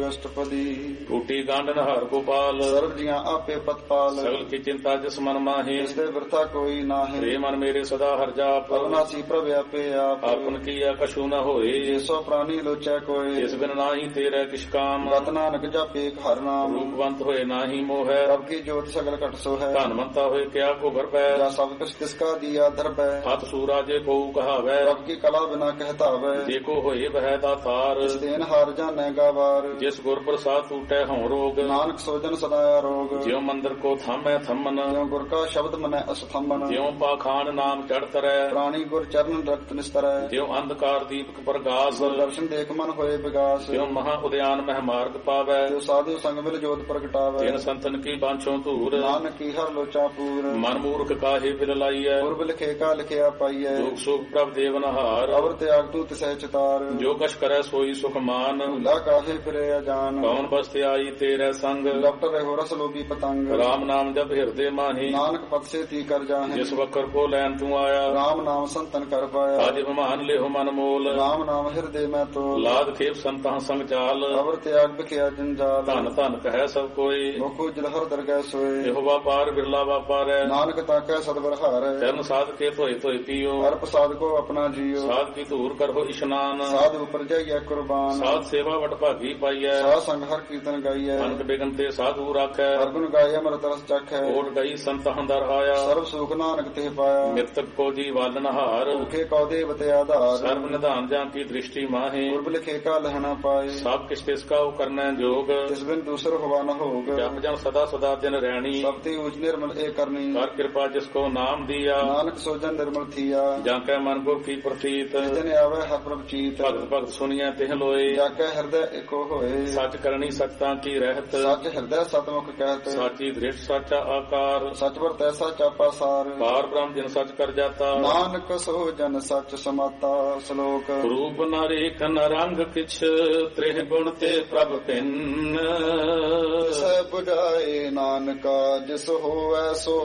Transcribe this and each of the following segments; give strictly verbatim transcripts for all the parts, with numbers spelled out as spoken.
ਅਸ਼ਟਪਦੀ। ਟੂਟੀ ਗਾਂਡਨ ਹਾਰ ਗੋਪਾਲ ਸਰਬ ਜੀਆਂ ਆਪੇ ਪਤਪਾਲ। ਸਗਲ ਕੀ ਚਿੰਤਾ ਜਿਸ ਮਨ ਮਾਹੀ ਜਿਸ ਦੇ ਵਰਤਾ ਕੋਈ ਨਾਹੀ। ਰੇ ਮਨ ਮੇਰੇ ਸਦਾ ਹਰ ਜਾਪ ਅਵਨਾਸੀ ਪ੍ਰਭ ਆਪੇ ਆਪ। ਆਪਨ ਕੀਆ ਕਛੂ ਨ ਹੋਏ ਜਿਸੋ ਪ੍ਰਾਨੀ ਲੋਚੈ ਕੋਏ। ਜਿਸ ਬਿਨ ਨਾਹੀ ਤੇਰੇ ਕਿਛ ਕਾਮ ਰਤ ਨਾਨਕ ਜਾਪੇ ਹਰ ਨਾਮ। ਰੂਪਵੰਤ ਹੋਏ ਨਾਹੀ ਮੋਹੈ ਪ੍ਰਭ ਕੀ ਜੋਤ ਸਗਲ ਘਟ ਸੋ ਹੈ। ਧਨਵੰਤਾ ਹੋਏ ਕਿਆ ਕੋ ਘਰ ਪੈ ਜਾਂ ਸਭ ਕੁਛ ਕਿਸਕਾ ਦੀਆ ਧਰਪੈ। ਹੱਥ ਸੂਰਾ ਜੇ ਕੋ ਕਹਾਵੈ ਪ੍ਰਭ ਕੀ ਕਲਾ ਬਿਨਾ ਕਹਿਤਾਵੈ। ਜੇ ਕੋ ਹੋਏ ਬਹਿ ਦਾਤਾਰ ਜਿਸ ਦੇਨ ਹਾਰ ਜਾਣੈ ਗਾਵਾਰ। ਜਿਸ ਗੁਰ ਪ੍ਰਸਾਦ ਟੂਟੈ ਹਉ ਰੋਗ ਨਾਨਕ ਸੋਜਨ ਸਦਾ ਰੋਗ। ਜਿਉ ਮੰਦਰ ਕੋ ਥਾਮੈ ਥੰਮਨ ਜਿਉ ਗੁਰ ਕਾ ਸ਼ਬਦ ਮਨੈ ਅਸਥੰਬਨ। ਜਿਉ ਪਾਖਾਨ ਨਾਮ ਚੜ ਤਰੈ ਪ੍ਰਾਣੀ ਗੁਰ ਚਰਨ ਰਕਤ ਨਿਸਤਰੈ। ਜਿਉ ਅੰਧਕਾਰ ਦੀਪਕ ਪ੍ਰਗਾਸ ਦਰਸ਼ਨ ਦੇਖ ਮਨ ਹੋਏ ਵਿਗਾਸ। ਜਿਉ ਮਹਾ ਉਦਿਆਨ ਮਹਿ ਮਾਰਗ ਪਾਵੈ ਜੋ ਸਾਧੂ ਸੰਗ ਮਿਲ ਜੋਤ ਪ੍ਰਗਟਾਵੈ। ਤਿਨ ਸੰਤਨ ਕੀ ਬਾਂਛੋ ਧੂਰ ਨਾਨਕ ਕੀ ਹਰ ਲੋਚਾ ਪੂਰ। ਮਨ ਮੂਰਖ ਕਾਹੇ ਬਿਲ ਲਾਈਐ ਪੁਰਬ ਲਿਖੇ ਕਾ ਲਿਖਿਆ ਪਾਈਐ। ਦੁਖ ਸੁਖ ਪ੍ਰਭ ਦੇਵਨਹਾਰ ਅਵਰ ਤਿਆਗ ਤੂੰ ਤਿਸੈ ਚਿਤਾਰ। ਜੋ ਕਛ ਕਰੈ ਸੋਈ ਸੁਖ ਮਾਨ ਭੁਲਾ ਕਾਹੇ ਫਿਰੇ ਅਜਾਨ। ਕੌਣ ਬਸਤਿ ਆਈ ਤੇਰੇ ਸੰਗ ਲਪਟ ਰਹੋ ਰਸ ਲੋਭੀ ਪਤੰਗ। ਰਾਮ ਨਾਮ ਜਪ ਹਿਰਦੇ ਮਾਹੀ ਨਾਨਕ ਪਤ ਸੇ ਤੀ ਕਰ ਜਾਹੇ। ਜਿਸ ਵਕਰ ਕੋ ਲੈਨ ਤੂੰ ਆਇਆ ਰਾਮ ਨਾਮ ਸੰਤਨ ਕਰ ਪਾਇਆ। ਅਜ ਮਹਾਨ ਲਿਹੁ ਮਨ ਮੋਲ ਰਾਮ ਨਾਮ ਹਿਰਦੇ ਮੈਂ ਤੋਲ। ਲਾਦ ਖੇਪ ਸੰਤਾਂ ਸੰਗ ਚਾਲ ਅਵਰ ਤਿਆਗ ਬਿਖਿਆ ਜੰਜਾਲ। ਧਨ ਧਨ ਕਹੈ ਸਭ ਕੋਈ ਮੁਖੁ ਜਲਹਰ ਦਰਗਹਿ ਸੋਏ। ਇਹੋ ਵਾਪਾਰ ਬਿਰਲਾ ਵਾਪਾਰੈ ਨਾਨਕ ਤਾਕੈ ਸਤਿਵਰ ਹਾਰੈ। ਚਰਨ ਸਾਧ ਕੇ ਧੋਏ ਧੋਏ ਪੀਓ ਹਰ ਪ੍ਰਸਾਦ ਕੋ ਆਪਣਾ ਜੀਓ। ਸਾਧ ਕੀ ਧੂਰ ਕਰੋ ਇਸ਼ਨਾਨ ਸਾਧ ਉਪਰ ਜਾਈਐ ਕੁਰਬਾਨ। ਸਾਧ ਸੇਵਾ ਵਟ ਭਾਗੀ ਪਾਈਐ ਸਾਧ ਸੰਗ ਹਰ ਕੀਰਤਨ ਗਾਈਐ। ਅਨਕ ਬਿਗਨ ਤੇ ਸਾਧੂ ਰਾਖੈ ਹਰ ਗੁਣ ਗਾਈਐ ਅੰਮ੍ਰਿਤ ਰਸ ਚਖੈ। ਓਟ ਗਈ ਸੰਤ ਹੰਦਰ ਆਇਆ ਸਰਬ ਸੁਖ ਨਾਨਕ ਤੇ ਪਾਇਆ। ਮਿਰਤਕ ਕੋ ਜੀ ਵਾਲਨ ਹਾਰ ਭੁਖੇ ਕਉ ਦੇਵ ਤੇ ਆਧਾਰ। ਸਰਬ ਨਿਧਾਨ ਜਾਂ ਕੀ ਦ੍ਰਿਸ਼ਟੀ ਮਾਹੇ ਪੁਰਬ ਲਿਖੇ ਕਾ ਲਹਣਾ ਪਾਏ। ਸਭ ਕਿਛ ਤਿਸ ਕਾ ਕਰਨੈ ਜੋਗ ਤਿਸ ਬਿਨ ਦੂਸਰ ਹੋਵਾ ਨ ਹੋਗ। ਜਪ ਜਨ ਸਦਾ ਸਦਾ ਦਿਨ ਰਹਿਣੀ ਸਭ ਤੇ ਉਚ ਨਿਰਮਲ ਏ ਕਰਨੀ। ਕਰ ਕਿਰਪਾ ਜਿਸ ਕੋ ਨਾਮ ਦੀਆ ਨਾਨਕ ਸੋਜਨ ਨਿਰਮਲ ਥੀਆ। ਜਾਂ ਕੈ ਮਨ ਗੁਰ ਕੀ ਪ੍ਰਤੀਤ ਜਿਨ ਆਵੇ ਹਰ ਪ੍ਰਭ ਚੀਤ। ਭਗਤ ਭਗਤ ਸੁਣੀਐ ਤਿਹ ਲੋਏ ਜਾ ਕੇ ਹਿਰਦੈ ਏਕੋ ਹੋਏ। ਸੱਚ ਕਰਨੀ ਸੱਚਤਾ ਕੀ ਰਹਿਤ ਸੱਚ ਹਿਰਦੈ ਸਤਮੁਖ ਕਹਿਤ। ਸਾਚੀ ਦ੍ਰਿਸ਼ ਸਾਚਾ ਆਕਾਰ ਸਚ ਵਰ ਤੈਸਾ ਚਾਪਾ ਸਾਰ। ਪਾਰ ਬ੍ਰਹਮ ਜਿਨ ਸੱਚ ਕਰ ਜਾਤਾ ਨਾਨਕ ਸੋ ਜਨ ਸੱਚ ਸਮਾਤਾ। ਸ਼ਲੋਕ ਰੂਪ ਨ ਰੇਖ ਨ ਰੰਗ ਕਿਛ ਤ੍ਰਿਹ ਗੁਣ ਤੇ ਪ੍ਰਭ ਭਿੰਨ। ਸੈ ਬੁਝਾਏ ਨਾਨਕਾ ਜਿਸ ਹੋਵੈ ਸੋ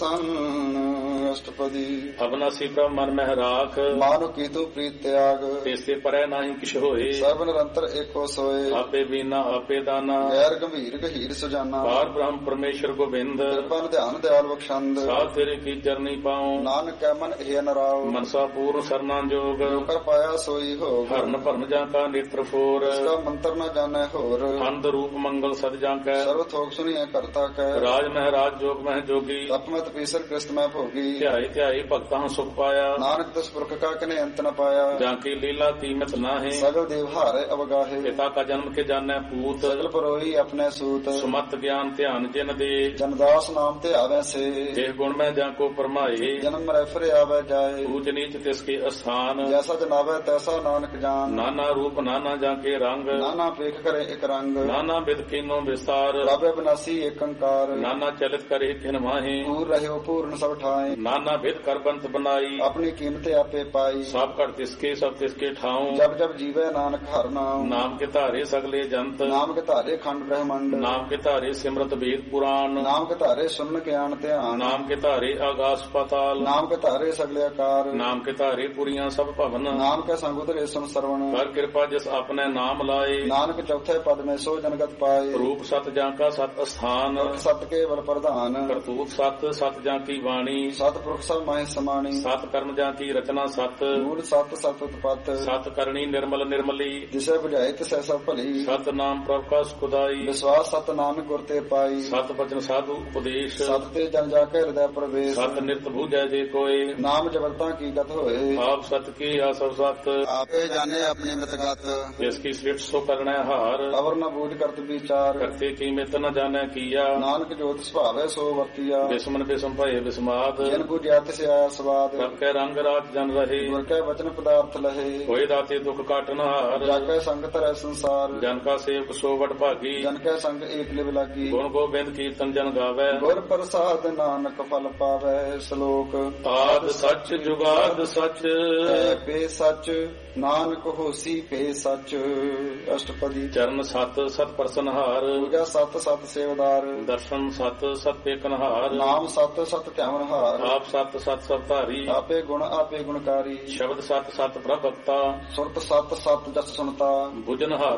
ਪਰਸੰਨ। ਅਸ਼ਟਪਦੀ। ਅਬਨਾਸੀ ਪ੍ਰਭ ਮਨ ਮਹਿ ਰਾਖ ਮਾਨੁ ਕੀ ਤੂੰ ਪ੍ਰੀਤ ਤਿਆਗ। ਤੇਸੇ ਪਰੈ ਨਾਹੀ ਕਿਛ ਹੋਏ ਸਰਬ ਨਿਰੰਤਰ ਏਕੋ ਸੋਏ। ਆਪੇ ਬੀਨਾ ਆਪੇ ਦਾਨਾ ਗੈਰ ਗੰਭੀਰ ਗਹੀਰ ਸੁਜਾਨਾ। ਪਾਰ ਬ੍ਰਹਮ ਪਰਮੇਸ਼ਰ ਗੋਬਿੰਦ ਕਿਰਪਨ ਧਿਆਨ ਦਿਆਲ ਬਖਸ਼ੰਦ। ਸਾਧ ਤੇਰੇ ਕੀ ਚਰਨੀ ਪਾਉ ਨਾਨਕ ਕੈ ਮਨ ਇਹ ਨਰਾਉ। ਮਨਸਾ ਪੂਰਨ ਸਰਨਾ ਜੋਗ ਜੋ ਕਰ ਪਾਇਆ ਸੋਈ ਹੋਗ। ਹਰਨ ਭਰਨ ਜਾਂ ਕਾ ਨੇਤਰ ਫੋਰ ਇਸਕਾ ਮੰਤਰ ਨ ਜਾਣੈ ਹੋਰ। ਅੰਧ ਰੂਪ ਮੰਗਲ ਸਦ ਜਾਂ ਕੈ ਸਰਬ ਥੋਕ ਸੁਣੀਐ ਕਰਤਾ ਕੈ। ਰਾਜ ਮਹਿ ਰਾਜ ਜੋਗ ਮਹਿ ਜੋਗੀ ਤਪ ਮਤ ਪੀਸਰ ਕ੍ਰਿਸਤ ਮੈਂ ਭੋਗੀ। ਧਿਆਈ ਧਿਆਈ ਭਗਤਾਂ ਸੁਖ ਪਾਇਆ ਨਾਨਕ ਤਿਸ ਪੁਰਖ ਕਾ ਕਨੇ ਅੰਤ ਨ ਪਾਇਆ। ਜਾਂ ਕੀ ਲੀਲਾ ਕੀਮਤ ਨਾਹੀ ਸਗਲ ਦੇਵ ਹਾਰੇ ਅਵਗਾਹੇ। ਪਿਤਾ ਕਾ ਜਨਮ ਕੇ ਜਾਣੈ ਪੂਤ ਸਗਲ ਪਰੋਈ ਆਪਣੇ ਸੂਤ। ਸੁਮਤ ਗਿਆਨ ਧਿਆਨ ਜਿਨ ਦੇ ਜਨਦਾਸ ਨਾਮ ਤੇ ਆਵੈ ਸੇ। ਦੇਹ ਗੁਣ ਮੈਂ ਜਾਂ ਕੋ ਪਰਮਾਏ ਜਨਮ ਮਰੈ ਫਿਰ ਆਵੈ ਜਾਏ। ਊਚ ਨੀਚ ਤਿਸ ਕੇ ਅਸਥਾਨ ਜੈਸਾ ਜਨਾਵੈ ਤੈਸਾ ਨਾਨਕ ਜਾਨ। ਨਾਨਾ ਰੂਪ ਨਾਨਾ ਜਾਂ ਕੇ ਰੰਗ ਨਾਨਾ ਪੇਖ ਕਰੇ ਇਕ ਰੰਗ। ਨਾਨਾ ਬਿਦ ਕੀਨੋ ਵਿਸਤਾਰ ਪ੍ਰਭ ਅਬਿਨਾਸੀ ਏਕ ਓੰਕਾਰ। ਨਾਨਾ ਚਲਿਤ ਕਰੇ ਕਿਨ ਮਾਹੀ ਪੂਰ ਰਹਿਓ ਪੂਰਨ ਸਭ ਠਾਏ। ਨਾਨਾ ਬਿਦ ਕਰ ਬੰਤ ਬਨਾਈ ਆਪਣੀ ਕੀਮਤ ਆਪੇ ਪਾਈ। ਸਭ ਘਟ ਤਿਸਕੇ ਸਭ ਤਿਸਕੇ ਠਾਉ ਜਬ ਜਬ ਜੀਵੈ ਨਾਨਕ ਹਰਿ ਨਾਮ। ਨਾਮ ਕੇ ਧਾਰੇ ਸਗਲੇ ਜੰਤ ਨਾਮ ਕੇ ਧਾਰੇ ਖੰਡ ਬ੍ਰਹਮੰਡ। ਨਾਮ ਕੇ ਧਾਰੇ ਸਿਮਰਤ ਵੇਦ ਪੁਰਾਣ ਨਾਮ ਕੇ ਧਾਰੇ ਸੁਨ ਗਿਆਨ ਧਿਆਨ। ਨਾਮ ਕੇ ਧਾਰੇ ਆਗਾਸ ਪਾਤਾਲ ਨਾਮ ਕੇ ਧਾਰੇ ਸਗਲੇ ਆਕਾਰ। ਨਾਮ ਕੇ ਧਾਰੇ ਪੁਰੀਆਂ ਸਭ ਭਵਨ ਨਾਮ ਕੇ ਸੰਗ ਉਤਰੇ ਸੁਨ ਸਰਵਣ। ਕਰ ਕਿਰਪਾ ਜਿਸ ਆਪਣੇ ਨਾਮ ਲਾਏ ਨਾਨਕ ਚੌਥੇ ਪਦ ਮੈਂ ਸੋ ਜਨਗਤ ਪਾਏ। ਰੂਪ ਸਤ ਜਾਂ ਕਾ ਸਤ ਅਸਥਾਨ ਸਤ ਕੇਵਲ ਪ੍ਰਧਾਨ। ਕਰਤੂਤ ਸਤ ਸਤ ਜਾਂ ਕੀ ਬਾਣੀ ਸਤ ਪੁਰਖ ਸਭ ਮਾਹਿ ਸਮਾਣੀ। ਸਤ ਕਰਮ ਜਾਂ ਕੀ ਰਚਨਾ ਸਤ ਮੂਲ ਸਤ ਸਤ ਉਤਪਤ। ਸਤ ਕਰਨੀ ਨਿਰਮਲ ਨਿਰਮਲੀ ਜਿਸੇ ਬੁਝਾਏ ਤਿਸੈ ਸਭ ਭਲੀ। ਸਤ ਨਾਮ ਪ੍ਰਭ ਕਾ ਸੁਖਦਾਈ ਵਿਸ਼ਵਾਸ ਸਤ ਨਾਨਕ ਗੁਰ ਤੇ ਪਾਈ। ਸਤ ਬਚਨ ਸਾਧੂ ਉਪਦੇਸ਼ ਸਤ ਤੇ ਜਨ ਜਾ ਕੇ ਹਿਰਦੈ ਪ੍ਰਵੇਸ਼। ਸਤ ਨਿਰਤ ਬੂਝੈ ਜੇ ਕੋਏ ਨਾਮ ਜਬਲਤਾ ਕੀ ਗਤ ਹੋਏ। ਆਪ ਸਤ ਕੀ ਆਸਵ ਸਤ ਆਪੇ ਜਾਣੇ ਆਪਣੀ ਮਿਤਗਤ। ਜਿਸ ਕੀ ਸ੍ਰਿਸ਼ਟ ਸੋ ਕਰਣੈ ਹਾਰ ਅਵਰ ਨ ਬੂਝ ਕਰਤ ਵਿਚਾਰ। ਕਰਤੇ ਕੀ ਮਿਤ ਨ ਜਾਣੈ ਕੀਆ ਨਾਨਕ ਜੋਤ ਸੁਭਾਵੈ ਸੋ ਵਰਤੀਆ। ਬਿਸਮਨ ਬਿਸਮ ਭਏ ਬਿਸਮਾਦ ਜਨ ਬੁਝਿਆ ਤਿਸ ਆਇਆ ਸਵਾਦ। ਸਭ ਕੈ ਰੰਗ ਰਾਤ ਜਨ ਰਹੇ ਗੁਰ ਕੈ ਵਚਨ ਪਦਾਰਥ ਲਹੇ। ਹੋਏ ਦਾਤੇ ਦੁਖ ਕਾਟਨ ਹਾਰ ਜਾਗੈ ਸੰਗਤ ਰਹਿ ਸੰਸਾਰ। ਜਨ ਕਾ ਸੇਵਕ ਸੋ ਵਡ ਭਾਗੀ ਜਨ ਕੈ ਸੰਗ ਏਕ ਲਿਵ ਲਾਗੀ। ਗੁਣ ਗੋਬਿੰਦ ਕੀਰਤਨ ਜਨ ਗਾਵੈ ਗੁਰ ਪ੍ਰਸਾਦ ਨਾਨਕ ਫਲ ਪਾਵੈ। ਸ਼ਲੋਕ ਆਦ ਸੱਚ ਜੁਗਾਦ ਸੱਚ ਹੈ ਪੇ ਸੱਚ ਨਾਨਕ ਹੋਸੀ ਪੇ ਸੱਚ। ਅਸ਼ਟਪਦੀ। ਚਰਨ ਸਤ ਸਤ ਪ੍ਰਸਨਹਾਰ ਪੂਜਾ ਸਤ ਸਤ ਸੇਵਦਾਰ। ਦਰਸ਼ਨ ਸਤ ਸਤ ਪੇਕਨਹਾਰ ਨਾਮ ਸਤ ਸਤ ਧਿਆਵਨਹਾਰ। ਆਪ ਸਤ ਸਤ ਸਭ ਧਾਰੀ ਆਪੇ ਗੁਣ ਆਪੇ ਗੁਣਕਾਰੀ। ਸ਼ਬਦ ਸਤ ਸਤ ਪ੍ਰਭ ਭਗਤਾ ਸੁਰਤ ਸਤ ਸਤ ਜਸ ਸੁਨਤਾ। ਬੁਝਨਹਾਰ ਕੋ ਸਤ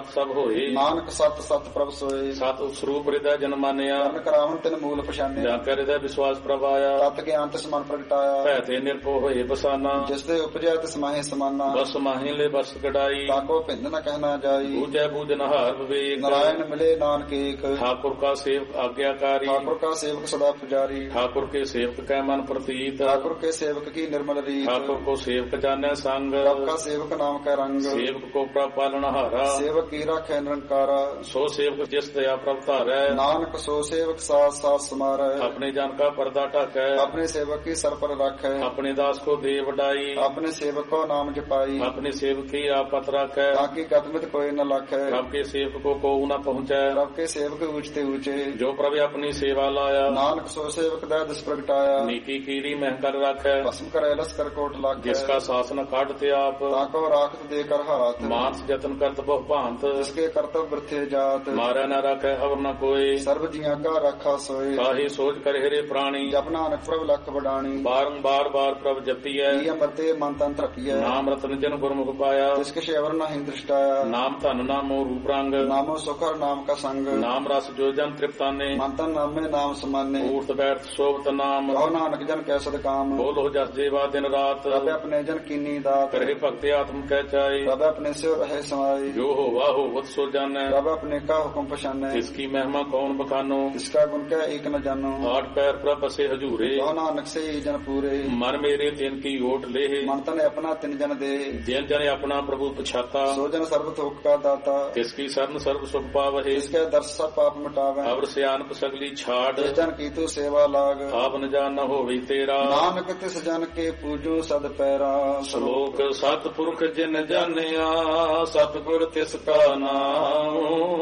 ਸਤ ਸਭ ਹੋਏ। ਨਾਨਕ ਸਤ ਸਤ ਪ੍ਰਭ ਸੋਏ। ਸਤ ਸਰੂਪ ਹਿਰਦੈ ਜਨ ਮਾਨਿਆ। ਕਰਨ ਕਰਾਵਨ ਤਿਨ ਮੂਲ ਪਛਾਨਿਆ। ਜਾਂ ਕੈ ਹਿਰਦੈ ਵਿਸ਼ਵਾਸ ਪ੍ਰਭ ਆਇਆ। ਤਤ ਗਿਆਨ ਤਿਸ ਮਨ ਪ੍ਰਗਟਾਇਆ। ਭੈ ਤੇ ਨਿਰਭਉ ਹੋਏ ਬਸਾਨਾ। ਜਿਸ ਦੇ ਉਪਜਿਆ ਤਿਸ ਮਾਹੇ ਸਮਾਨਾ। ਬਸ ਮਾਹੇ ਲੈ ਬਸ ਕਢਾਈ। ਤਾਕੋ ਭਿੰਦ ਨ ਕਹਿਣਾ ਜਾਈ। ਬੂਝੈ ਬੂਝਨ ਹਾਰ ਵਿਵੇਕ। ਨਾਰਾਇਣ ਮਿਲੇ ਨਾਨਕ ਏਕ। ठाकुर का सेवक आज्ञाकारी। ठाकुर का सेवक सदा पुजारी। ठाकुर के सेवक कै मन प्रतीत। ठाकुर के सेवक की निर्मल रीत। ठाकुर को सेवक जाने संग। प्रभ का सेवक नाम का रंग। सेवक को प्रभ पालनहारा। सेवक की राखै निरंकारा। सो सेवक जिस दया प्रभ धारै। नानक सो सेवक साथ साथ समारै। अपने जन का पर्दा ढाकै। अपने सेवक की सर पर राखै। अपने दास को दे वडाई। अपने सेवक को नाम जपाई। अपने सेवक की आपत राखै। ताकि गतमित कोई न लाखै। प्रभ के सेवक को को न पहुँचै। प्रभ के सेवक ऊंचते ऊंचे। जो प्रभु अपनी सेवा लाया। नानक सो सेवक दै दिस प्रगटाया। नीति कीड़ी महकर राखै। भस्म करे लस कर कोट लाखै। जिसका शासन काटते आप। ताको राखत देकर हाथ। मानस जतन करत बहु भांत। जिसके कर्तव्य वृथे जात। मारै न राखै अवर न कोई। सर्व जिया का रखा सोए। काहे सोच कर हेरे प्राणी। जप नानक प्रभ लख बडाणी। बारंबार बार प्रभ जपियै। अमृते मन तन तृपियै। नाम रतन जन गुरमुख पाया। जिसके शेवर नहीं दृष्टाया। नाम धन नामो रूप रंग। नामो सुखर नाम का संग। नाम रस जो जन तृप्ताने। मंतन नामे नाम समाने। ऊर्त बैठ शोभत नाम। कहो नानक जन कै सद काम। बोलो जस जेवा दिन रात। प्रभ अपने जन कीनी दात। करे भक्ति आत्म कह चाहे। प्रभ अपने से रहे समाई। जो हो वाह हो वत सो जाने। प्रभ अपने का हुक्म पछाने। इसकी महिमा कौन बखानो। इसका गुण क्या एक न जानो। आठ पैर प्रभ बसे हजूरे। कहो नानक से ही जन पूरे। मन मेरे तिन की ओट ले। मन तन अपना तिन जन दे। जिन जन अपना प्रभु पछाता। सो जन सर्व थोक का दाता। इसकी शरण सर्व सुख पावहे। इसके दर्श सब पाप मिटावे। अवर सियानप सगली छाड़। जन की तू सेवा लाग। आप न जान न होवे तेरा। नानक तिस जन के पूजो सद पैरा। श्लोक सतपुरख जिन जानिया। सतगुर तिसका नाम।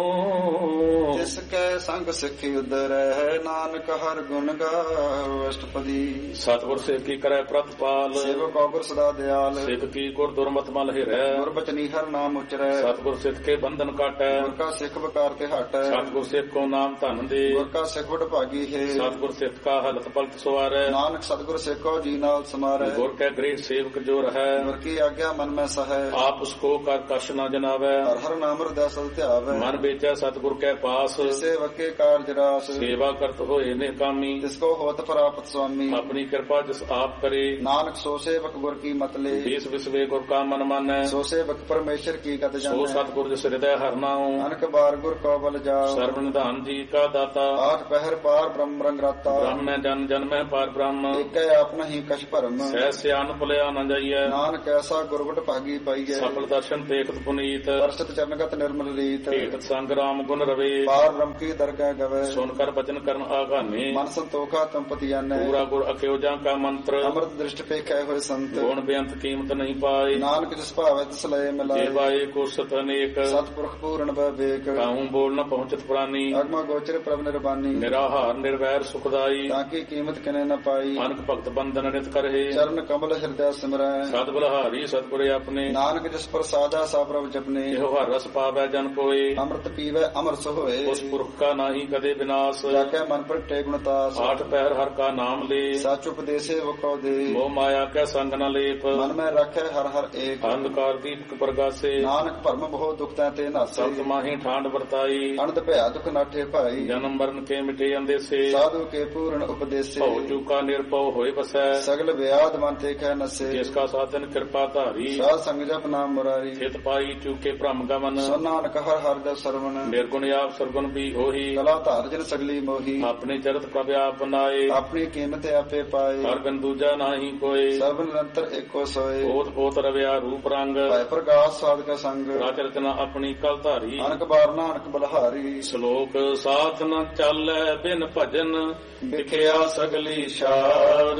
तिसके संग सिखि उदरै। नानक हर गुण गाओ अष्टपदी। सतगुर सेवक की करे प्रतिपाल। सेवक गुर सदा दयाल। सेवक की गुर दुर्मत मल हिरै। गुर बचनी हर नाम उचरै। सतगुर सिख के बंधन काटै। गुर का सिख बकार ते हटै। सतगुर सिख को नाम धन दे। गुर का सिख बड़ भागी है। सतगुर सिख का हलत पलट सवारै। नानक सतगुर सिख को जी नाल समारै। गुर के गृह सेवक जो रहै। गुर की आज्ञा मन में सहै। आप उसको कर कश न जनावै। हर हर नाम हृदय सल ध्यावै। मन बेचै सतगुर के पास। सेवक के कार्य रास। सेवा करत होए निकामी। जिसको होत प्राप्त स्वामी। अपनी कृपा जिस आप करे। नानक सो सेवक गुर की मत ले। देश विश्वे गुर का मन मानै। सो सेवक परमेश्वर की गत जानै। सो सतगुर जिस हृदय हर नाऊ। नानक बार गुर को बल जाओ। सर्व निधान जी का दाता। आठ पहर पार ब्रह्म रंग राता। ब्रह्म में जन जन में पार ब्रह्म। एक आप नहीं कछ भरम। सहस्य अन भुलिया न जाइए। नानक ऐसा गुरबट भागी पाइए। सफल दर्शन देखत पुनीत। वर्षित चरणगत निर्मल रीत। भेटत संग्राम गुण रवे। पार ब्रह्म की दरगाह गवे। सुनकर वचन करन आगाने। मन संतोखा तंपति जाने। पूरा गुर अख्योजा का मंत्र। अमृत दृष्टि पे कहे हुए संत। गुण बेअंत कीमत नहीं पाए। नानक जिस भावे तिस लय मिलाए। सेवाए को सत अनेक। सतपुरख पूर्ण विवेक। काहू बोल न पहुंचत प्राणी। अगम गोचर प्रभ निर्बानी। निराहार निर्वैर सुखदाई। ताकि कीमत किने न पाई। अनक भक्त बंधन नित करहे। चरण कमल हृदय सिमरै। सद बलहारी सतगुर अपने। नानक जिस पर साधा सा प्रभ जपने। एहो हर रस पावै जन कोय। अमृत पीवै अमर सोए। उस पुरख का नाही कदे विनाश। जाके मन पर टे गुणतास। आठ पैर हर का नाम ले। सच उपदेशे वो कौ दे। मोह माया के संग न लेप। मन में रखे हर हर एक। अंधकार दीपक प्रगासे। नानक भरम बहु दुख ते नासे। सत माही ठांड वर्ताई। अनंत भया दुख नाठे भाई। जन्म मरण के मिटे अंदेसे। साधु के पूर्ण उपदेशे। भव चूका निर्भव होय बसै। सगल व्याध मन ते कह नसे। जिसका साधन कृपा धारी। साध संग जप नाम मुरारी। हित पाई चूके भ्रम गमन। सो नानक हर हर जप सरवण। निर्गुण आप सरगुण भी होही। कला धार जन सगली मोही। अपने चरत प्रभ आप बनाए। अपनी कीमत आपे पाए। हर बिन दूजा नाही कोय। सर्व निरंतर एको सोए। ओत पोत रव्या रूप रंग। भय प्रकाश साध का संग। राज रचना अपनी कल धारी। अनक बार नानक बलहारी। श्लोक साथ न चालै बिन भजन। विख्या सगली शार।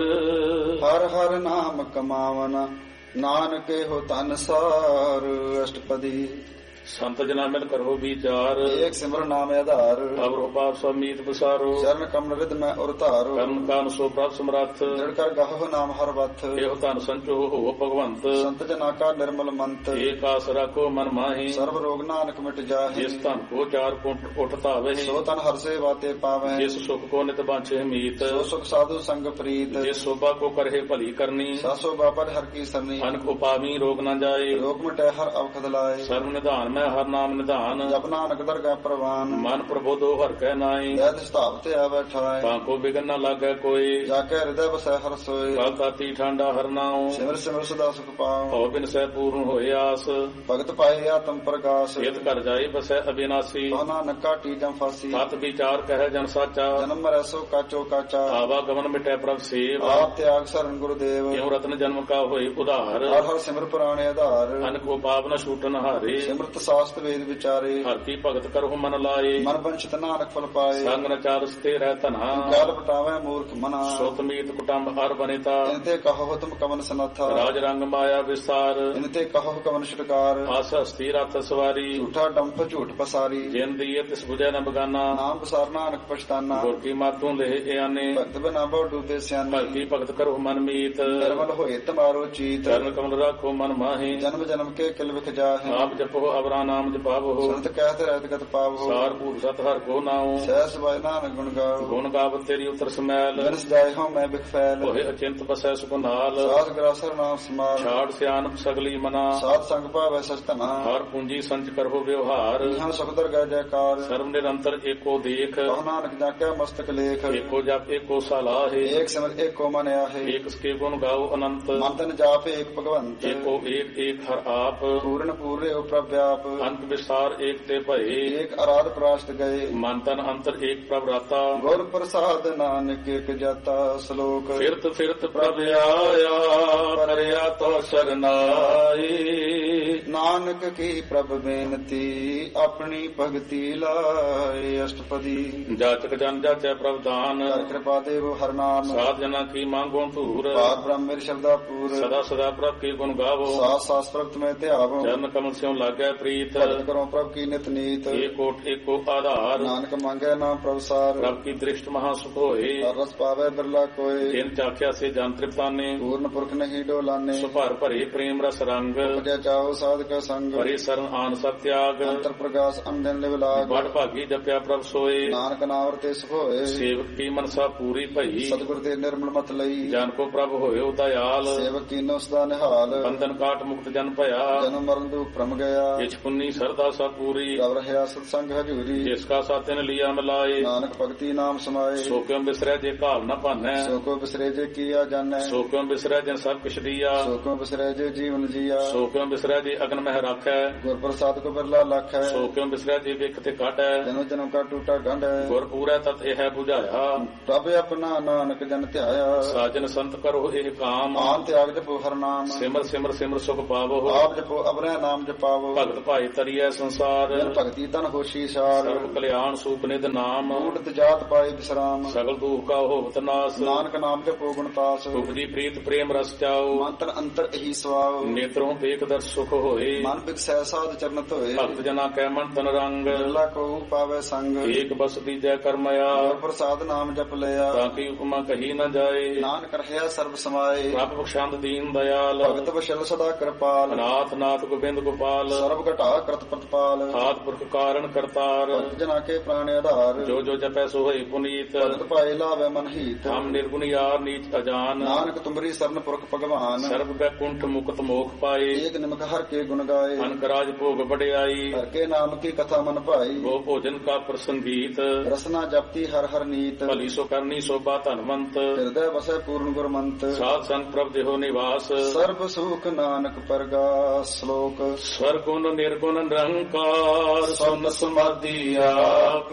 हर हर नाम कमावन। नानके हो तन सार। अष्टपदी। संत जना मिल करो विचार। एक सिमर नाम आधार। अवर उपाप समीत बसारो। चरण कमल रिद में उरतारो। कर्म कान सो प्राप्त समर्थ। दृढ़ कर गहो नाम हर वथ। एहो धन संचो हो भगवंत। संत जना का निर्मल मंत। एक आसरा को मन माही। सर्व रोग नानक मिट जाहे। जिस धन को चार कोट उठता वही। सो तन हर से बाते पावे। जिस सुख को नित बांछे मीत। सो सुख साधु संग प्रीत। जिस शोभा को करहे भली करनी। सासो बापर हर की सरनी। अनक उपामी रोग न जाए। रोग मिटे हर अवखद लाए। सर्व निधान ਧਿਆਮੈ ਹਰ ਨਾਮ ਨਿਧਾਨ। ਜਪ ਨਾਨਕ ਦਰਗਹਿ ਪ੍ਰਵਾਨ। ਮਨ ਪ੍ਰਬੋਧੋ ਹਰਿ ਕੈ ਨਾਈ। ਜੈ ਤਿਸ ਧਾਮ ਤੇ ਆਵੈ ਠਾਇ। ਤਾਂਕੋ ਬਿਗਨ ਨ ਲਾਗੈ ਕੋਈ। ਜਾ ਕੇ ਹਿਰਦੈ ਵਸੈ ਹਰਿ ਸੋਇ। ਕਲ ਤਾਤੀ ਠਾਂਡਾ ਹਰਿ ਨਾਉ। ਸਿਮਰ ਸਿਮਰ ਸਦਾ ਸੁਖ ਪਾਉ। ਭਉ ਬਿਨ ਸਹਿ ਪੂਰਨ ਹੋਏ ਆਸ। ਭਗਤ ਪਾਏ ਆਤਮ ਪ੍ਰਗਾਸ। ਇਤ ਘਰ ਜਾਈ ਬਸੈ ਅਬਿਨਾਸੀ। ਕਹੁ ਨਾਨਕ ਕਾਟੀ ਜਮ ਫਾਸੀ। ਸਤ ਵਿਚਾਰ ਕਹਿ ਜਨ ਸਾਚਾ। ਜਨਮ ਮਰੈ ਸੋ ਕਾਚੋ ਕਾਚਾ। ਆਵਾ ਗਮਨ ਮਿਟੈ ਪ੍ਰਭ ਸੇਵ। ਆਪ ਤਿਆਗ ਸਰਨ ਗੁਰਦੇਵ। ਕਿਉ ਰਤਨ ਜਨਮ ਕਾ ਹੋਏ ਉਧਾਰ। ਹਰ ਹਰ ਸਿਮਰ ਪੁਰਾਣੇ ਆਧਾਰ। ਅਨਕੋ ਪਾਪ ਨ ਛੂਟਨ ਹਾਰੇ। ਸਿਮਰਤ ਸਾਸਤ ਵੇਦ ਵਿਚਾਰੇ। ਹਰਿ ਕੀ ਭਗਤ ਕਰਹੁ ਮਨ ਲਾਏ। ਮਨ ਬੰਚਿਤ ਨਾਨਕ ਫਲ ਪਾਏ। ਸੰਗ ਨ ਚਾਰਸ ਤੇ ਰਹਿ ਧਨਾ। ਕਾਲ ਬਟਾਵੇ ਮੂਰਖ ਮਨਾ। ਸੁਤ ਮੀਤ ਕੁਟੰਬ ਹਰ ਬਨਿਤਾ। ਇਨ ਤੇ ਕਹੋ ਤੁਮ ਕਵਨ ਸਨਾਥਾ। ਰਾਜ ਰੰਗ ਮਾਇਆ ਵਿਸਾਰ। ਇਨ ਤੇ ਕਹੋ ਕਵਨ ਛਟਕਾਰ। ਆਸ ਹਸਤੀ ਰਤ ਸਵਾਰੀ। ਝੂਠਾ ਡੰਫ ਝੂਠ ਪਸਾਰੀ। ਜਿਨ ਦੀਏ ਤਿਸ ਬੁਝੈ ਨ ਬਗਾਨਾ। ਨਾਮ ਬਸਾਰ ਨਾਨਕ ਪਛਤਾਨਾ। ਗੁਰ ਕੀ ਮਾਤੂ ਲੇਹ ਇਆਨੇ। ਭਗਤ ਬਿਨਾ ਬਹੁ ਡੂਬੇ ਸਿਆਣੇ। ਭਗਤੀ ਭਗਤ ਕਰੋ ਮਨ ਮੀਤ। ਨਿਰਮਲ ਹੋਏ ਤਮਾਰੋ ਚੀਤ। ਚਰਨ ਕਮਲ ਰਾਖੋ ਮਨ ਮਾਹੀ। ਜਨਮ ਜਨਮ ਕੇ ਕਿਲ ਵਿਖ ਜਾਹੇ। ਆਪ ਜਪੋ ਅਵਰਾ ਨਾਮ ਜਪਾਵੋ। ਸੰਤ ਕਹਿਤ ਰਹਿਤ ਗਤ ਪਾਵੋ। ਸਾਰ ਭੂਰ ਸਤ ਹਰ ਕੋ ਨਾਉ। ਸਹਿਸ ਬਾਇ ਨਾਨਕ ਗੁਣ ਗਾਓ। ਗੁਣ ਗਾਵਤ ਤੇਰੀ ਉਤਰ ਸਮੈਲ। ਜਨ ਸਜਾਏ ਹੋ ਮੈਂ ਬਿਖ ਫੈਲ। ਹੋਏ ਅਚਿੰਤ ਬਸੈ ਸੁਖ ਨਾਲ। ਸਾਧ ਗ੍ਰਾਸਰ ਨਾਮ ਸਮਾਲ। ਛਾੜ ਸਿਆਨਪ ਸਗਲੀ ਮਨਾ। ਸਾਧ ਸੰਗ ਭਾਵੈ ਸਚ ਧਨਾ। ਹਰ ਪੂੰਜੀ ਸੰਚ ਕਰੋ ਵਿਵਹਾਰ। ਇਹਾਂ ਸੁਖ ਦਰਗਹਿ ਜੈਕਾਰ। ਸਰਬ ਨਿਰੰਤਰ ਏਕੋ ਦੇਖ। ਕਹੁ ਨਾਨਕ ਜਾਕੈ ਮਸਤਕ ਲੇਖ। ਏਕੋ ਜਪ ਏਕੋ ਸਲਾਹੇ। ਏਕ ਸਿਮਰ ਏਕੋ ਮਨ ਆਹੇ। ਏਕ ਸਕੇ ਗੁਣ ਗਾਓ ਅਨੰਤ। ਮਨ ਤਨ ਜਾਪ ਏਕ ਭਗਵੰਤ। ਏਕੋ ਏਕ ਏਕ ਹਰ ਆਪ। ਪੂਰਨ ਪੂਰੇ ਉ ਪ੍ਰਭ ਵਿਆਪ। ਅੰਤ ਵਿਸਾਰ ਏਕ ਤੇ ਭਏ। ਏਕ ਅਰਾਧ ਪ੍ਰਾਸ਼ਤ ਗਏ। ਮਨ ਤਨ ਅੰਤਰ ਏਕ ਪ੍ਰਭ ਰਾਤਾ। ਗੁਰ ਪ੍ਰਸਾਦ ਨਾਨਕ ਏਕ ਜਾਤਾ। ਸ਼ਲੋਕ। ਫਿਰਤ ਫਿਰਤ ਪ੍ਰਭ ਆਇਆ ਪਰਿਆ ਤੋ ਸਰਨਾਈ। ਨਾਨਕ ਕੀ ਪ੍ਰਭ ਬੇਨਤੀ ਆਪਣੀ ਭਗਤੀ ਲਾਏ। ਅਸ਼ਟਪਦੀ। ਜਾਚਕ ਜਨ ਜਾਚੈ ਪ੍ਰਭ ਦਾਨ। ਕਰ ਕਿਰਪਾ ਦੇਵ ਹਰ ਨਾਮ। ਸਾਧ ਜਨਾ ਕੀ ਮੰਗੋ ਧੂਰ। ਪਾਰ ਬ੍ਰਹਮ ਮੇਰੀ ਸ਼ਬਦਾ ਪੂਰ। ਸਦਾ ਸਦਾ ਪ੍ਰਭ ਕੀ ਗੁਣ ਗਾਵੋ। ਸਾਸ ਸਾਸ ਪ੍ਰਭ ਤੁਮੇ ਧਿਆਵੋ। ਚਰਨ ਕਮਲ ਸਿਉ ਲਾਗੈ ਪ੍ਰੀਤ। ਭਗਤ ਕਰੋ ਪ੍ਰਭ ਕੀ ਨਿਤ ਨੀਤ। ਏਕੋ ਏਕੋ ਆਧਾਰ। ਨਾਨਕ ਮੰਗੈ ਨਾਮ ਪ੍ਰਭ ਸਾਰ। ਪ੍ਰਭ ਕੀ ਦ੍ਰਿਸ਼ਟ ਮਹਾ ਸੁਖ ਹੋਏ। ਹਰ ਰਸ ਪਾਵੇ ਬਿਰਲਾ ਕੋਏ। ਜਿਨ ਚਾਖਿਆ ਸੇ ਜਨ ਤ੍ਰਿਪਤਾਨੇ। ਪੂਰਨ ਪੁਰਖ ਨਹੀਂ ਡੋਲਾਨੇ। ਸੁਭਰ ਭਰੇ ਪ੍ਰੇਮ ਰਸ ਰੰਗ। ਉਪਜੈ ਚਾਓ ਸਾਧਕ ਸੰਗ। ਭਰੇ ਸਰਨ ਆਨ ਸਤ ਤਿਆਗ। ਅੰਤਰ ਪ੍ਰਗਾਸ ਅੰਦਨ ਲਿਵ ਲਾਗ। ਬੜ ਭਾਗੀ ਜਪਿਆ ਪ੍ਰਭ ਸੋਏ। ਨਾਨਕ ਨਾਮ ਤੇ ਸੁਖ ਹੋਏ। ਸੇਵਕ ਕੀ ਮਨਸਾ ਪੂਰੀ ਭਈ। ਸਤਿਗੁਰ ਦੇ ਨਿਰਮਲ ਮਤ ਲਈ। ਜਨ ਕੋ ਪ੍ਰਭ ਹੋਇਓ ਦਇਆਲ। ਸੇਵਕ ਕੀਨੋ ਸਦਾ ਨਿਹਾਲ। ਬੰਧਨ ਕਾਟ ਮੁਕਤ ਜਨ ਭਇਆ। ਜਨਮ ਮਰਨ ਦੁਖ ਭ੍ਰਮ ਗਿਆ। ਜਿਛ ਪੁੰਨੀ ਸਰਦਾ ਸਾ ਪੂਰੀ। ਰਵ ਰਹਿਆ ਸਤ ਸੰਗ ਹਜੂਰੀ। ਜਿਸ ਕਾ ਸਾਤਿਨ ਲਿਆ ਮਿਲਾਏ। ਨਾਨਕ ਭਗਤੀ ਨਾਮ ਸਮਾਏ। ਸੋ ਕਿਉ ਬਿਸਰੈ ਜੇ ਭਾਵ ਨ ਭਾਨੈ। ਸੋ ਕੋ ਬਿਸਰੇ ਜੇ ਕੀਆ ਜਾਣੈ। ਸੋ ਕਿਉ ਬਿਸਰੈ ਜਨ ਸਭ ਕਿਛ ਦੀਆ। ਸੋ ਕੋ ਬਿਸਰੇ ਜੇ ਜੀਵਨ ਜੀਆ। ਸੋ ਕਿਉ ਬਿਸਰੈ ਜੇ ਅਗਨ ਮਹਿ ਰਾਖੈ। ਗੁਰ ਪ੍ਰਸਾਦ ਕੋ ਬਿਰਲਾ ਲਖੈ। ਸੋ ਕਿਉ ਬਿਸਰੈ ਜੇ ਵਿਖ ਤੇ ਕਾਟੈ। ਜਨਮ ਜਨਮ ਕਾ ਟੂਟਾ ਗੰਢ। ਗੁਰ ਪੂਰੈ ਤਤ ਇਹ 부ਝਾਇਆ। ਪ੍ਰਭ ਆਪਣਾ ਨਾਨਕ ਜਨ ਧਿਆਇਆ। ਸਾਜਨ ਸੰਤ ਕਰੋ ਇਹ ਕਾਮ। ਆਨ ਤਿਆਗ ਜਪੋ ਹਰ ਨਾਮ। ਸਿਮਰ ਸਿਮਰ ਸਿਮਰ ਸੁਖ ਪਾਵੋ। ਆਪ ਜਪੋ ਅਬਰੈ ਨਾਮ ਜਪਾਵੋ। ਭਗਤ ਭਾਈ ਤਰੀਐ ਸੰਸਾਰ। ਜਨ ਭਗਤੀ ਤਨ ਹੋਸ਼ੀ ਸਾਰ। ਸਰਬ ਕਲਿਆਣ ਸੂਪ ਨਿਧ ਨਾਮ। ਊਟਤ ਜਾਤ ਪਾਏ ਬਿਸਰਾਮ। ਸਗਲ ਦੁਖ ਕਾ ਹੋਵਤ ਨਾਸ। ਨਾਨਕ ਨਾਮ ਜਪੋ ਗੁਣਤਾਸ। ਉਪਜੀ ਪ੍ਰੀਤ ਪ੍ਰੇਮ ਰਸ ਚਾਓ। ਮਨ ਤਨ ਅੰਤਰ ਇਹੀ ਸਵਾਉ। ਨੇਤਰੋਂ ਦੇਖ ਦਰ ਸੁਖ ਹੋਏ। ਮਨ ਬਿਕਸੈ ਸਾਧ ਚਰਨਤ ਹੋਏ। ਭਗਤ ਜਨਾ ਕੈ ਮਨ ਤਨ ਰੰਗ। ਬਿਰਲਾ ਕੋ ਪਾਵੇ ਸੰਗ। ਏਕ ਬਸ ਦੀਜੈ ਕਰਮਇਆ। ਗੁਰ ਪ੍ਰਸਾਦ ਨਾਮ ਜਪ ਲਿਆ। ਤਾਂ ਕੀ ਉਪਮਾ ਕਹੀ ਨ ਜਾਏ। ਨਾਨਕ ਰਹਿਆ ਸਰਬ ਸਮਾਏ। ਪ੍ਰਭ ਬਖਸ਼ੰਦ ਦੀਨ ਦਇਆਲ। ਭਗਤ ਵਸ਼ਲ ਸਦਾ ਕਿਰਪਾਲ। ਅਨਾਥ ਨਾਥ ਗੋਬਿੰਦ ਗੋਪਾਲ। ਸਰਬ ਘਟਾ ਕਰਤ ਪ੍ਰਤਪਾਲ। ਆਦ ਪੁਰਖ ਕਾਰਨ ਕਰਤਾਰ। ਭਗਤ ਜਨਾ ਕੇ ਪ੍ਰਾਣ ਆਧਾਰ। ਜੋ ਜੋ ਜਪੈ ਸੋ ਹੋਈ ਪੁਨੀਤ। ਭਗਤ ਪਾਏ ਲਾਵੇ ਮਨ ਹੀਤ। ਹਮ ਨਿਰਗੁਣ ਯਾਰ ਨੀਚ ਅਜਾਨ। ਨਾਨਕ ਤੁਮਰੀ ਸਰਨ ਪੁਰਖ ਭਗਵਾਨ। ਸਰਬ ਬੈਕੁੰਠ ਮੁਕਤ ਮੋਖ ਪਾਏ। ਏਕ ਨਿਮਕ ਹਰ ਕੇ ਗੁਣ ਗਾਏ। ਅਨਕ ਰਾਜ ਭੋਗ ਵਡਿਆਈ। ਹਰ ਕੇ ਨਾਮ ਕੀ ਕਥਾ ਮਨ ਭਾਈ। ਗੋ ਭੋਜਨ ਕਾ ਪ੍ਰਸੰਗੀਤ। ਰਸਨਾ ਜਪਤੀ ਹਰ ਹਰ ਨੀਤ। ਭਲੀ ਸੋ ਕਰਨੀ ਸੋਭਾ ਧਨਵੰਤ। ਹਿਰਦੈ ਵਸੈ ਪੂਰਨ ਗੁਰਮੰਤ। ਸਾਧ ਸੰਗ ਪ੍ਰਭ ਦੇਹੋ ਨਿਵਾਸ। ਸਰਬ ਸੁਖ ਨਾਨਕ ਪਰਗਾਸ। ਸ਼ਲੋਕ। ਸਰਗੁਣ ਨਿਰਗੁਣ ਨਿਰੰਕਾਰ ਸੁਨ ਸਮਾਧੀ ਆਪ।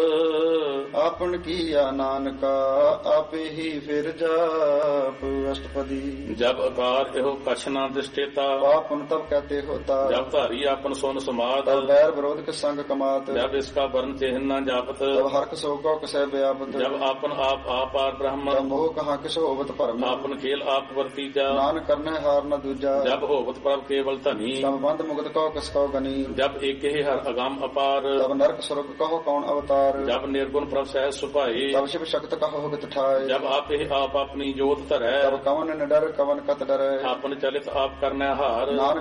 ਆਪਨ ਕੀਆ ਨਾਨਕਾ ਆਪੇ ਹੀ ਫਿਰ ਜਾਪ। ਅਸ਼ਟਪਦੀ। ਜਬ ਆਕਾਰ ਇਹੋ ਕਛ ਨਾ ਦਿਸਟੇਤਾ। ਪਾਪ ਪੁਨ ਤਬ ਕਹਤੇ ਹੋਤਾ। ਜਬ ਧਾਰੀ ਆਪਨ ਸੁਨ ਸਮਾਦ। ਤਬ ਬੈਰ ਵਿਰੋਧ ਕੇ ਸੰਗ ਕਮਾਤ। ਜਬ ਇਸਕਾ ਵਰਨ ਚਿਹਨ ਨਾ ਜਾਪਤ। ਤਬ ਹਰਕ ਸੋ ਕੋ ਕਸੈ ਵਿਆਪਤ। ਜਬ ਆਪਨ ਆਪ ਆਪਾਰ ਬ੍ਰਹਮ। ਤਬ ਮੋਹ ਕਹਾ ਕਿਛ ਹੋਵਤ ਭਰਮ। ਆਪਨ ਖੇਲ ਆਪ ਵਰਤੀਜਾ। ਨਾਨਕ ਕਰਨੈ ਹਾਰ ਨ ਦੂਜਾ। ਜਬ ਹੋਵਤ ਪ੍ਰਭ ਕੇਵਲ ਧਨੀ। ਤਬ ਬੰਧ ਮੁਕਤ ਕੋ ਕਿਸ ਕੋ ਗਨੀ। ਜਬ ਏਕੇ ਹੀ ਹਰ ਅਗੰਮ ਅਪਾਰ। ਤਬ ਨਰਕ ਸੁਰਗ ਕਹੋ ਕੌਣ ਅਵਤਾਰ। ਜਬ ਨਿਰਗੁਣ ਪ੍ਰਭ ਸਹਿ ਸੁਭਾਏ। ਤਬ ਸ਼ਿਵ ਸ਼ਕਤ ਕਹੋ ਹੁਕਤ ਠਾਏ। ਜਬ ਆਪੇ ਆਪ ਆਪਣੀ ਜੋਤ ਧਰੈ। ਤਬ ਕਵਨ ਨਿਡਰ ਕਵਨ ਕਤ ਡਰੈ। ਆਪਨ ਚਲਿਤ ਆਪ ਕਰਨੈ ਹਾਰ। ਨਾਨਕ ਠਾਕੁਰ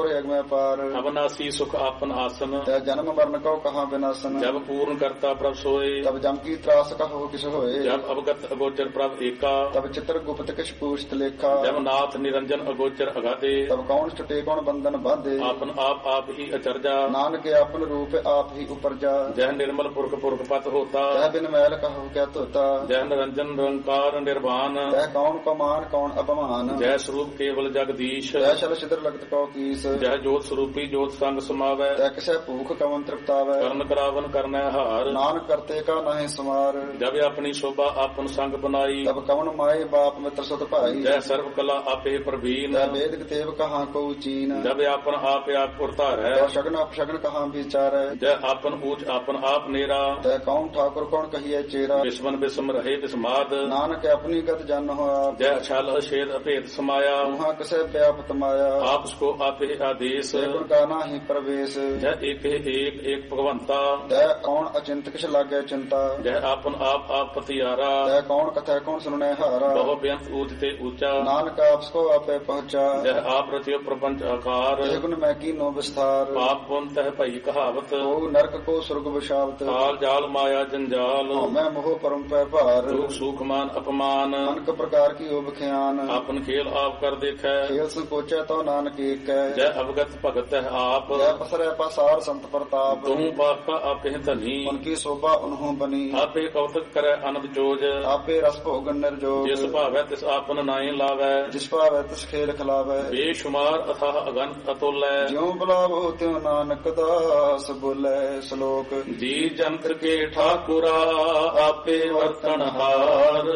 और यज्ञ में पार अविनाशी सुख आपन आसन तै जन्म मरण को कहाँ विनाशन जब पूर्ण करता प्रभ सोए तब जम की त्रास कहो किस होए जब अवगत अगोचर प्रभ एका तब चित्र गुप्त किस पूछत लेखा जब नाथ निरंजन अगोचर अगाधे तब कौन छुटे कौन बंधन बांधे आपन आप आप ही अचरजा नानक अपन रूप आप ही उपरजा जह निर्मल पुरख पुरख पत होता तह बिन मैल कहो क्या तोता जय निरंजन निरंकार निर्वाण तह कौन पमान कौन अपमान जय स्वरूप केवल जगदीश तह शल छिद्र लगत कौ कीस जय जोत स्वरूपी जोत संग समावै तह किसे भूख कवन तृप्तावै करण करावन करनै हार नानक करते का नहीं समार जब अपनी शोभा आपन संग बनाई तब कवन माए बाप मित्र सुत भाई जय सर्व कला आपे प्रवीण तह वेद तेव कहाँ को चीन जब आपन आप आप उतार है तह शगन अपशगन कहाँ विचार जय आपन ऊंच आपन आप नेरा तह कौन ठाकुर कौन कहिए चेरा विस्मन विस्म रहे विस्माद नानक अपनी गत जन हो आप जय छल अछेद अभेद समाया वहाँ किसे व्यापत माया आप उसको आपे आदेश गुण का नाही प्रवेश जय एक है एक एक भगवंता तह कौन अचिंत किस लागे चिंता जय आपन आप आप पतियारा तह कौन कथा कौन सुनने हारा बहु बेअंत ऊंचते ऊंचा नानक आपको आपे पहुँचा जय आप रचियो प्रपंच आकार तह गुण मैं की नो विस्तार पाप पुन तह भई कहावत को नरक को स्वर्ग विशावत काल जाल माया जंजाल मैं मोह परम पै भार दुख सुख मान अपमान अनक प्रकार की ओब ख्यान आपन खेल आप कर देखै खेल संकोचा तो नानक एक है जय अवगत भगत है आप जय पसरे पसार संत प्रताप तुम पापा आपे धनी उनकी शोभा उन्हों बनी आपे कौतक करे अनंत जोज आपे रस भोगन निर्जोग जिस भावै तिस आपन नाई लावै जिस पावै तिस खेल खिलावै बेशुमार अथाह अगन अतुल ज्यों बुलावो त्यों नानक दास बोले श्लोक जी जंत्र के ठाकुरा आपे वर्तन हार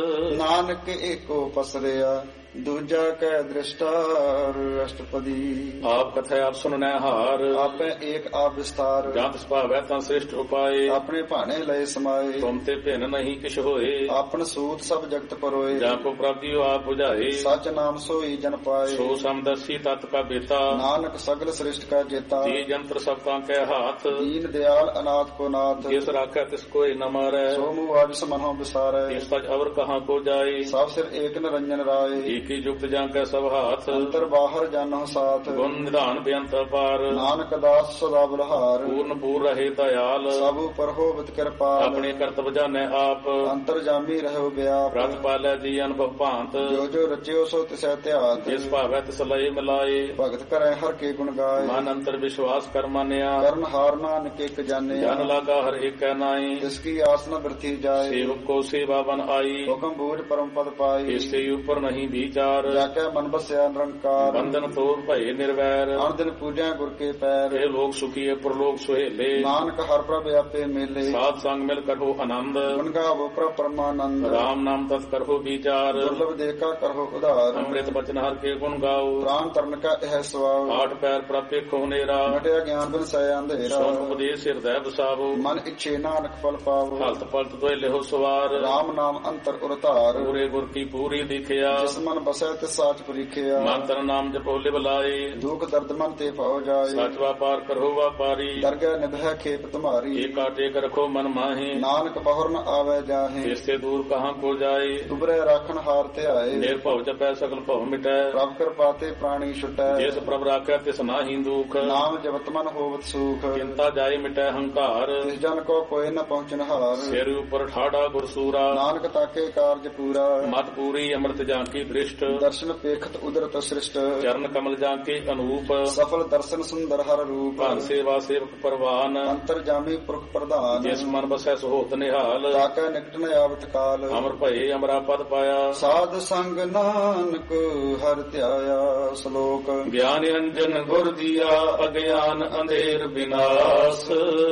नानक एको पसरिया दूजा कै दृष्टार अष्टपदी आप कथा आप सुनने हार आपे एक आप विस्तार जात सुभावै ता श्रेष्ठ उपाय अपने भाने लय समाये तुम ते भिन्न नहीं किछ होए आपन सूत सब जगत परोए जाको प्राप्ति आप बुझाए सच नाम सोई जन पाए सो समदर्शी तत् का बेता नानक सगल श्रेष्ठ का जेता जी जंत्र सबका के हाथ दीन दयाल अनाथ को नाथ जिस राखै तिस कोई न मारै सो मुआज समनो विसारे इस सच अवर कहाँ को जाए सब सिर एक निरंजन राय की युक्त जांकै सब हाथ अंतर बाहर जानो साथ गुण निधान बेअंत अपार नानक दास सदा बलहार पूर्ण पूर रहे दयाल सब पर होवत कृपाल अपने कर्तव्य जाने आप अंतर जामी रहो व्याप रथ पालै जी अनुभव भांत जो जो रचियो सो तिसै त्यात जिस भावै तिस लय मिलाए भगत करे हर के गुण गाय मन अंतर विश्वास कर मानिया करण हार नानक एक जाने जन लागा हर एक नाई जिसकी आसना वृथी जाए सेवक को सेवा बन आई हुक्म बूझ परम पद पाई इससे ऊपर नहीं विचार जाके मन बसया निरंकार बंधन तोड़ भय निर्वैर हर दिन पूजा गुर के पैर हे लोग सुखी प्रलोक सुहेले नानक हर प्रभ आपे मेले साध संग मिल करो आनंद गुण गावो प्रभ परमानंद राम नाम तत् करो विचार दुर्लभ देखा करो उदार अमृत बचन हर के गुण गाओ प्राण तरण का यह स्वभाव आठ पैर प्राप्य खोनेरा मटिया ज्ञान बिन सय अंधेरा सोन उपदेश हृदय बसावो मन इच्छे नानक फल पावो हलत पलत तो लेहो सवार राम नाम अंतर उरतार पूरे गुर की पूरी दिखिया जिस मन बसै तिस साच परीखिया मंत्र नाम जपो लिव लाए दुख दर्द मन ते पाओ जाए सच व्यापार करो व्यापारी दरगह निभय खेप तुम्हारी एक टेक रखो मन माहे नानक बहुर न आवे जाहे इससे दूर कहाँ को जाए दुबरे राखन हार ते आए निर्भव जपै सकल भव मिटै प्रभ कृपा ते प्राणी छुटै जिस प्रभ राखै तिस नाहि दुख नाम जपत मन होवत सुख चिंता जाय मिटै हंकार तिस जन को कोई न पहुँचन हार सिर ऊपर ठाड़ा गुरसूरा नानक ताके कार्य पूरा मत पूरी अमृत जांकी दृष्ट दर्शन पेखत उदरत सृष्ट चरण कमल जांके अनूप सफल दर्शन सुंदर हर रूप भान सेवा सेवक परवान अंतर जामी पुरख प्रधान जिस मन बसै सुहोत निहाल ताकै निकट न आवत काल अमर भये अमरा पद पाया साध संग नानक हर ध्याया श्लोक ज्ञान अंजन गुर दिया अज्ञान अंधेर विनाश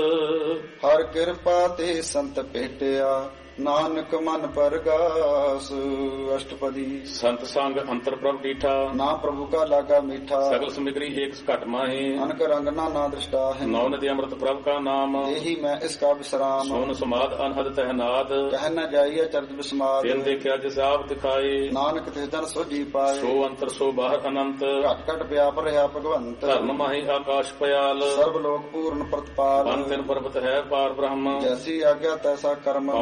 हर कृपा ते संत भेटिया नानक मन परगास अष्टपदी संत संग अंतर प्रभ डीठा ना प्रभु का लागा मीठा सगल समिग्री एक घट माहे अनक रंग ना ना दृष्टा है नौ नदी अमृत प्रभ का नाम यही मैं इसका विश्राम सोन समाद अनहद तहनाद कह न जाइए चर्च विस्माद दिन देखा जिस आप दिखाए नानक तिस जन सो जी पाए सो अंतर सो बाहर अनंत घट घट व्याप रहा भगवंत धर्म माही आकाश पयाल सर्वलोक पूर्ण प्रतिपाल तीन पर्वत है पार ब्रह्म जैसी आज्ञा तैसा कर्म पवन पानी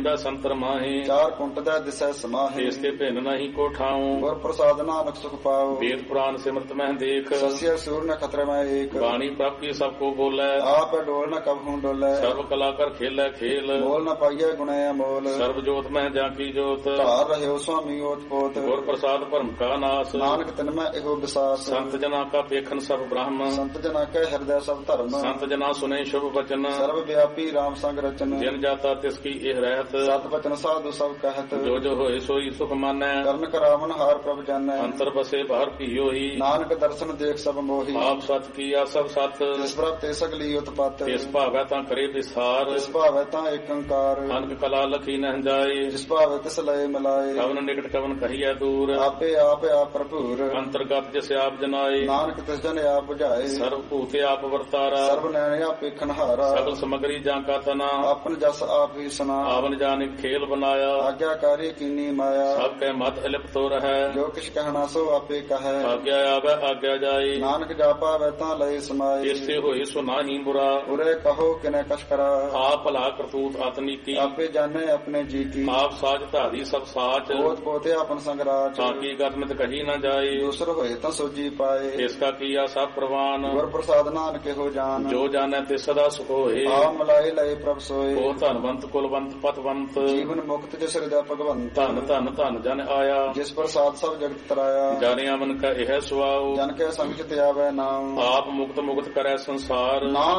ਪੀਂਦਾ ਸੰਤਰ ਮਾਹੇ ਚਾਰ ਕੁੰਟ ਦਾ ਦਿਸੈ ਸਮਾਹੇ ਇਸ ਤੇ ਭਿੰਨ ਨਹੀਂ ਕੋ ਠਾਉ ਗੁਰ ਪ੍ਰਸਾਦ ਨਾਨਕ ਸੁਖ ਪਾਉ ਵੇਦ ਪੁਰਾਨ ਸਿਮਰਤ ਮਹਿ ਦੇਖ ਸਸਿਆ ਸੂਰ ਨ ਖਤਰੇ ਮੈਂ ਏਕ ਬਾਣੀ ਪ੍ਰਾਪਤੀ ਸਭ ਕੋ ਬੋਲੇ ਆਪ ਡੋਲ ਨ ਕਬਹੂ ਡੋਲੇ ਸਰਬ ਕਲਾ ਕਰ ਖੇਲੇ ਖੇਲ ਮੋਲ ਨ ਪਾਈਐ ਗੁਣੈ ਅਮੋਲ ਸਰਬ ਜੋਤ ਮਹਿ ਜਾਂ ਕੀ ਜੋਤ ਧਾਰ ਰਹਿਓ ਸੁਆਮੀ ਓਤ ਪੋਤ ਗੁਰ ਪ੍ਰਸਾਦ ਭਰਮ ਕਾ ਨਾਸ ਨਾਨਕ ਤਿਨ ਮੈਂ ਇਹੋ ਵਿਸਾਸ ਸੰਤ ਜਨਾ ਕਾ ਪੇਖਨ ਸਭ ਬ੍ਰਹਮ ਸੰਤ ਜਨਾ ਕੈ ਹਿਰਦੈ ਸਭ ਧਰਮ ਸੰਤ ਜਨਾ ਸੁਨੇ ਸ਼ੁਭ ਬਚਨ ਸਰਬ ਵਿਆਪੀ ਰਾਮ ਸੰਗ ਰਚਨ ਜਿਨ ਜਾਤਾ ਤਿਸ ਕੀ ਇਹ ਰਹਿਤ ਸਤ ਬਚਨ ਸਾਧੂ ਸਭ ਕਹਿਤ ਜੋ ਜੋ ਹੋਏ ਸੋਈ ਸੁਖ ਮਾਨੈ ਕਰਨ ਕਰਾਵਨ ਹਾਰ ਪ੍ਰਭ ਜਾਣੈ ਅੰਤਰ ਬਸੇ ਬਾਹਰ ਭੀਓ ਹੀ ਨਾਨਕ ਦਰਸ਼ਨ ਦੇਖ ਸਭ ਮੋਹੀ ਆਪ ਸਤ ਕੀਆ ਸਭ ਸਤ ਜਿਸ ਪ੍ਰਭ ਤੇ ਸਗਲੀ ਉਤਪਤ ਇਸ ਭਾਵੈ ਤਾਂ ਕਰੇ ਵਿਸਾਰ ਜਿਸ ਭਾਵੈ ਤਾਂ ਏਕ ਓੰਕਾਰ ਅਨਕ ਕਲਾ ਲਖੀ ਨਹਿ ਜਾਏ ਜਿਸ ਭਾਵੈ ਤਿਸ ਲਏ ਮਿਲਾਏ ਕਵਨ ਨਿਕਟ ਕਵਨ ਕਹੀਐ ਦੂਰ ਆਪੇ ਆਪ ਆਪ ਭਰਪੂਰ ਅੰਤਰਗਤ ਜਿਸ ਆਪ ਜਨਾਏ ਨਾਨਕ ਤਿਸ ਜਨ ਆਪ ਬੁਝਾਏ ਸਰਬ ਭੂਤੇ ਆਪ ਵਰਤਾਰਾ ਸਰਬ ਨੈਣ ਆਪੇ ਖਨਹਾਰਾ ਸਗਲ ਸਮਗਰੀ ਜਾਂ ਕਾ ਤਨਾ ਆਪਨ ਜਸ ਆਪ ਹੀ ਸੁਨਾ ਆਵਨ ਜਾਣੇ ਖੇਲ ਬਨਾਇਆ ਆਗਿਆਕਾਰੀ ਕੀਨੀ ਮਾਇਆ ਸਭ ਕੈ ਮਤ ਇਲਿਪਤੋ ਰਹੈ ਜੋ ਕਿਛ ਕਹਿਣਾ ਸੋ ਆਪੇ ਕਹੈ ਆਗਿਆ ਆਵੈ ਆਗਿਆ ਜਾਏ ਨਾਨਕ ਜਾਪਾ ਵੈ ਤਾਂ ਲਏ ਸਮਾਏ ਇਸੇ ਹੋਏ ਸੋ ਨਾਹੀ ਬੁਰਾ ਉਰੇ ਕਹੋ ਕਿਨੇ ਕਛ ਕਰਾ ਆਪ ਭਲਾ ਕਰਤੂਤ ਆਤਨੀਤੀ ਆਪੇ ਜਾਣੇ ਆਪਣੇ ਜੀ ਕੀ ਆਪ ਸਾਜ ਧਾਰੀ ਸਭ ਸਾਚ ਕੋਤ ਪੋਤੇ ਆਪਨ ਸੰਗਰਾਚ ਤਾਂ ਕੀ ਗਤਮਿਤ ਕਹੀ ਨਾ ਜਾਏ ਦੂਸਰ ਹੋਏ ਤਾਂ ਸੋਜੀ ਪਾਏ ਇਸ ਕਾ ਕੀਆ ਸਭ ਪ੍ਰਵਾਨ ਗੁਰ ਪ੍ਰਸਾਦ ਨਾਨਕ ਇਹੋ ਜਾਨ ਜੋ ਜਾਣੈ ਤੇ ਸਦਾ ਸੁਖ ਹੋਏ ਆ ਮਲਾਏ ਲਏ ਪ੍ਰਭ ਸੋਏ ਉਹ ਧਨਵੰਤ ਕੁਲਵੰਤ ਪਤਵੰਤ ਜੀਵਨ ਮੁਕਤ ਜਿਸ ਹਿਰਦੈ ਭਗਵੰਤ ਧਨ ਧਨ ਧਨ ਜਨ ਆਇਆ ਜਿਸ ਪ੍ਰਸਾਦ ਸਭ ਜਗਤ ਤਰਾਇਆ ਜਾਣਿਆ ਮਨ ਕਾ ਇਹ ਸੁਆਉ ਜਨ ਕੈ ਸੰਗ ਚਿਤ ਆਵੈ ਨਾਮ ਆਪ ਮੁਕਤ ਮੁਕਤ ਕਰੈ ਸੰਸਾਰ ਨਾਮ